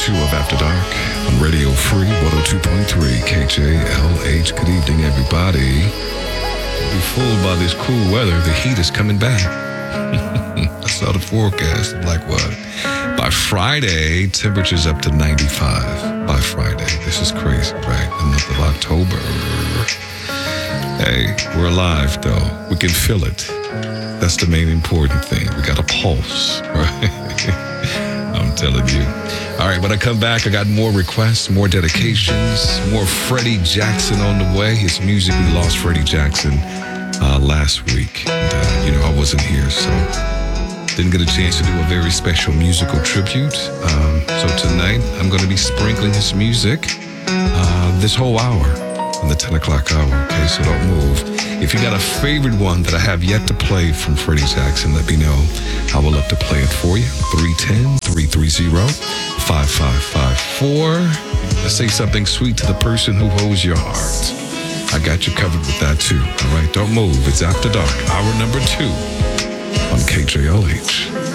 2 of After Dark on Radio Free 102.3 KJLH. Good evening, everybody. Don't be fooled by this cool weather. The heat is coming back. I saw the forecast. I'm like, what? By Friday, temperatures up to 95. By Friday. This is crazy, right? The month of October. Hey, we're alive, though. We can feel it. That's the main important thing. We got a pulse, right? I'm telling you. All right, when I come back, I got more requests, more dedications, more Freddie Jackson on the way. His music, we lost Freddie Jackson last week. And, I wasn't here, so didn't get a chance to do a very special musical tribute. So tonight, I'm going to be sprinkling his music this whole hour, in the 10 o'clock hour, okay? So don't move. If you got a favorite one that I have yet to play from Freddie Jackson, let me know. I will love to play it for you. 310-330-5554. Let's say something sweet to the person who holds your heart. I got you covered with that too. All right, don't move. It's After Dark, hour number 2 on KJLH.